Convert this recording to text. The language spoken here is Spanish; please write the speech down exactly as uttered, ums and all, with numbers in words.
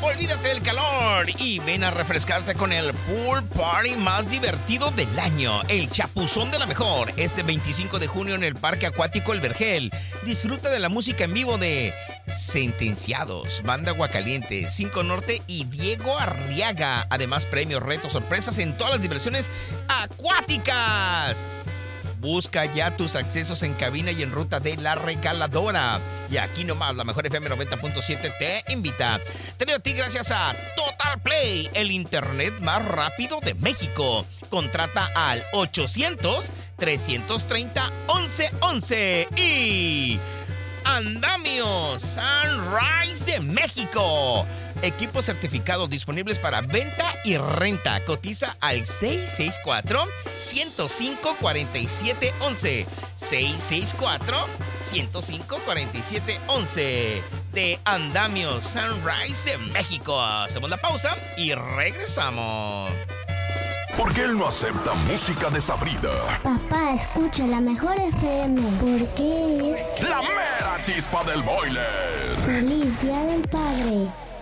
Olvídate del calor y ven a refrescarte con el pool party más divertido del año, el Chapuzón de la Mejor, este veinticinco de junio en el Parque Acuático El Vergel. Disfruta de la música en vivo de Sentenciados, Banda Aguacaliente, Cinco Norte y Diego Arriaga. Además, premios, retos, sorpresas en todas las diversiones acuáticas. Busca ya tus accesos en cabina y en ruta de La Regaladora. Y aquí nomás, la Mejor F M noventa punto siete te invita. Traído a ti gracias a Total Play, el internet más rápido de México. Contrata al ochocientos, trescientos treinta, once once. Y Andamio Sunrise de México. Equipos certificados disponibles para venta y renta. Cotiza al seis seis cuatro, uno cero cinco, cuatro siete uno uno. seis seis cuatro, uno cero cinco, cuatro siete uno uno. De Andamio Sunrise de México. Hacemos la pausa y regresamos. ¿Por qué él no acepta música desabrida? Papá, escucha la Mejor F M. Porque es la mera chispa del boiler. Feliz Día del Padre.